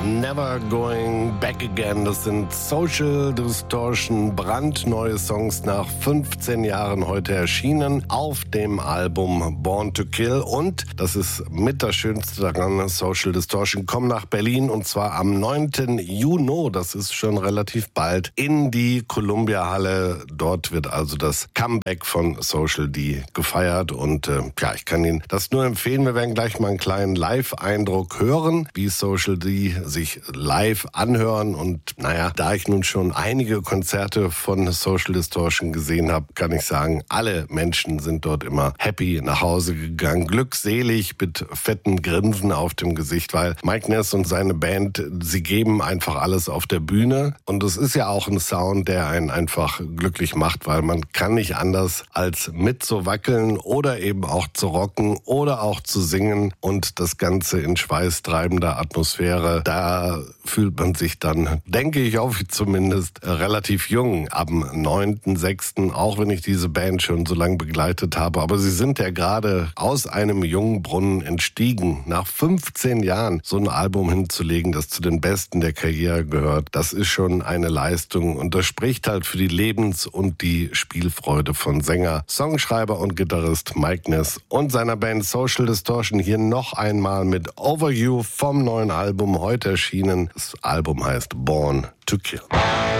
Never Going Back Again. Das sind Social Distortion, brandneue Songs nach 15 Jahren heute erschienen auf dem Album Born to Kill. Und das ist mit das Schönste daran, Social Distortion kommen nach Berlin und zwar am 9. Juni, das ist schon relativ bald, in die Columbia-Halle. Dort wird also das Comeback von Social D gefeiert und ich kann Ihnen das nur empfehlen. Wir werden gleich mal einen kleinen Live-Eindruck hören, wie Social D sich live anhören. Und da ich nun schon einige Konzerte von Social Distortion gesehen habe, kann ich sagen, alle Menschen sind dort immer happy nach Hause gegangen, glückselig mit fetten Grinsen auf dem Gesicht, weil Mike Ness und seine Band, sie geben einfach alles auf der Bühne. Und es ist ja auch ein Sound, der einen einfach glücklich macht, weil man kann nicht anders als mit zu wackeln oder eben auch zu rocken oder auch zu singen und das Ganze in schweißtreibender Atmosphäre. Da fühlt man sich dann, denke ich auch zumindest, relativ jung am 9.6., auch wenn ich diese Band schon so lange begleitet habe. Aber sie sind ja gerade aus einem jungen Brunnen entstiegen. Nach 15 Jahren so ein Album hinzulegen, das zu den Besten der Karriere gehört, das ist schon eine Leistung. Und das spricht halt für die Lebens- und die Spielfreude von Sänger, Songschreiber und Gitarrist Mike Ness und seiner Band Social Distortion. Hier noch einmal mit Over You vom neuen Album, heute erschienen. Das Album heißt Born to Kill.